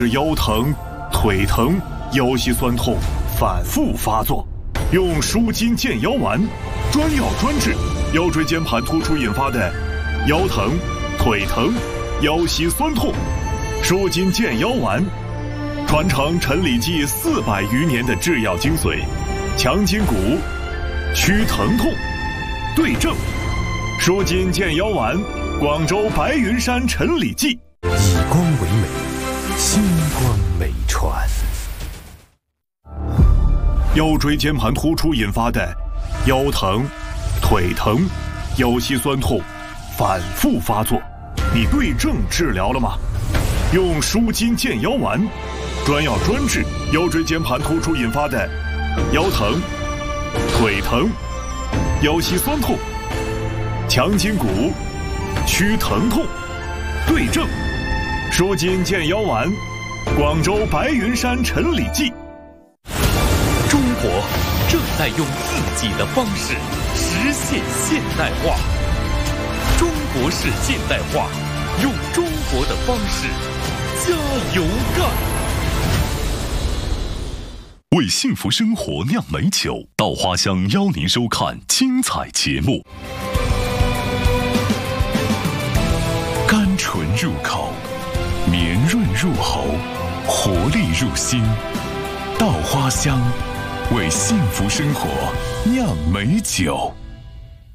腰疼、腿疼、腰膝酸痛反复发作，用舒筋健腰丸，专药专治腰椎间盘突出引发的腰疼、腿疼、腰膝酸痛。舒筋健腰丸，传承陈李济400余年的制药精髓，强筋骨，祛疼痛，对症。舒筋健腰丸，广州白云山陈李济。 以光为美，星光美传。 腰椎间盘突出引发的腰疼、腿疼、腰膝酸痛反复发作，你对症治疗了吗？用舒筋健腰丸，专药专治腰椎间盘突出引发的腰疼、腿疼、腰膝酸痛，强筋骨，祛疼痛，对症。舒筋健腰丸，广州白云山陈李济。 中国正在用自己的方式实现现代化，中国式现代化，用中国的方式加油干！ 为幸福生活酿美酒，稻花香邀您收看精彩节目。甘醇入口，绵润入喉，活力入心。稻花香，为幸福生活酿美酒。